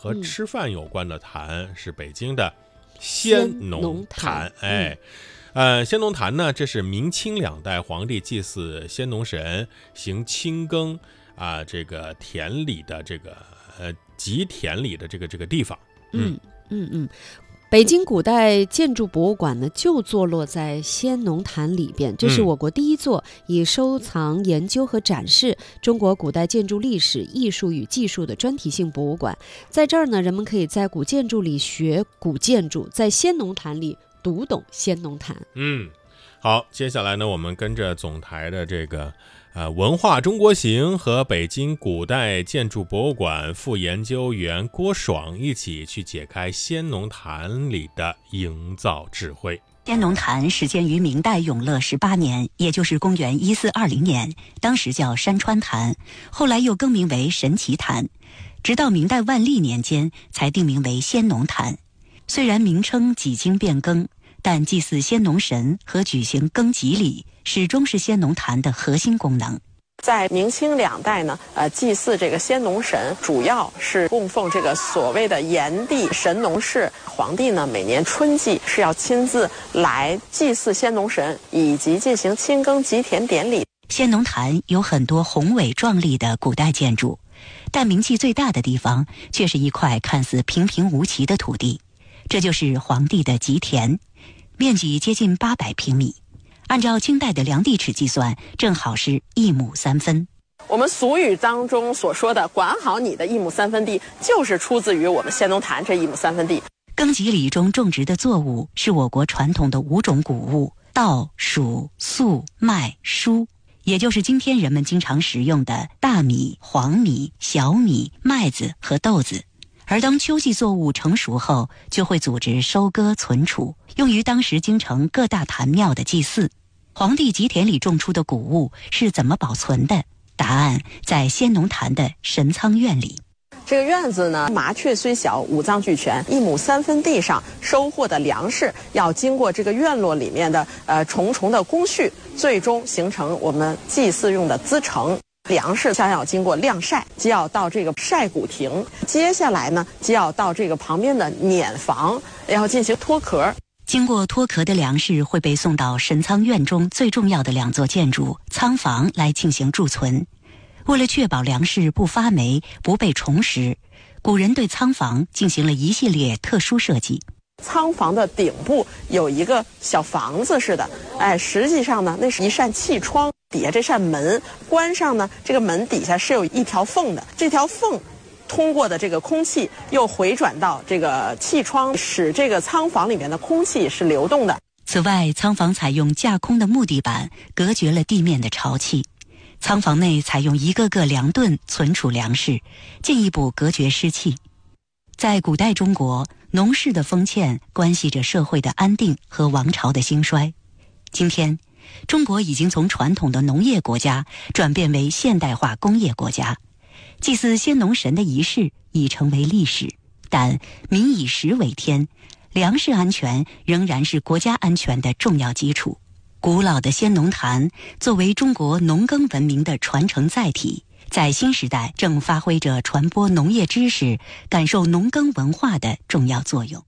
和吃饭有关的坛是北京的先农坛。先农坛呢，这是明清两代皇帝祭祀先农神、行清耕这个田里的这个集田里的这个地方。 北京古代建筑博物馆呢，就坐落在先农坛里边，这是我国第一座以收藏、研究和展示中国古代建筑历史、艺术与技术的专题性博物馆。在这儿呢，人们可以在古建筑里学古建筑，在先农坛里读懂先农坛。 好，接下来呢，我们跟着总台的这个文化中国行和北京古代建筑博物馆副研究员郭爽一起去解开先农坛里的营造智慧。 先农坛始建于明代永乐18年，也就是公元1420年，当时叫山川坛，后来又更名为神奇坛，直到明代万历年间才定名为先农坛。虽然名称几经变更，但祭祀先农神和举行耕集礼始终是先农坛的核心功能。 在明清两代呢，祭祀这个先农神，主要是供奉这个所谓的炎帝神农氏。皇帝呢，每年春季是要亲自来祭祀先农神，以及进行亲耕集田典礼。 先农坛有很多宏伟壮丽的古代建筑，但名气最大的地方却是一块看似平平无奇的土地，这就是皇帝的集田，面积接近800平米。按照清代的量地尺计算，正好是1亩3分。 我们俗语当中所说的管好你的1亩3分地，就是出自于我们先农坛这1亩3分地。 耕集礼中种植的作物是我国传统的5种谷物：稻、黍、粟、麦、菽，也就是今天人们经常食用的大米、黄米、小米、麦子和豆子。而当秋季作物成熟后，就会组织收割存储，用于当时京城各大坛庙的祭祀。皇帝集田里种出的谷物是怎么保存的？答案在先农坛的神仓院里。 这个院子呢，麻雀虽小，五脏俱全。1亩3分地上收获的粮食，要经过这个院落里面的重重的工序，最终形成我们祭祀用的资成。粮食将要经过晾晒，就要到这个晒谷亭，接下来呢，就要到这个旁边的碾房，要进行脱壳。 经过脱壳的粮食会被送到神仓院中最重要的2座建筑仓房来进行贮存。为了确保粮食不发霉、不被虫食，古人对仓房进行了一系列特殊设计。 仓房的顶部有一个小房子似的，实际上呢，那是一扇气窗，底下这扇门关上呢，这个门底下是有一条缝的，这条缝通过的这个空气又回转到这个气窗，使这个仓房里面的空气是流动的。 此外，仓房采用架空的木地板隔绝了地面的潮气，仓房内采用一个个粮盾存储粮食，进一步隔绝湿气。在古代中国，农事的丰欠关系着社会的安定和王朝的兴衰。今天，中国已经从传统的农业国家转变为现代化工业国家，祭祀先农神的仪式已成为历史。但民以食为天，粮食安全仍然是国家安全的重要基础。古老的先农坛作为中国农耕文明的传承载体，在新时代正发挥着传播农业知识、感受农耕文化的重要作用。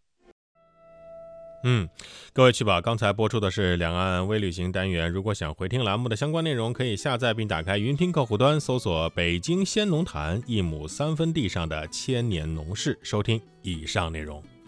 各位趣宝，刚才播出的是两岸微旅行单元。如果想回听栏目的相关内容，可以下载并打开云听客户端，搜索北京先农坛1亩3分地上的千年农事，收听以上内容。